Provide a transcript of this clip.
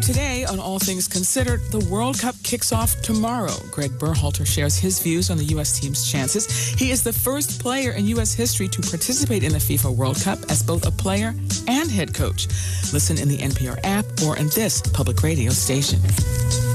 today on All Things Considered, the World Cup kicks off tomorrow. Greg Berhalter shares his views on the U.S. team's chances. He is the first player in U.S. history to participate in the FIFA World Cup as both a player and head coach. Listen in the NPR app or in this public radio station.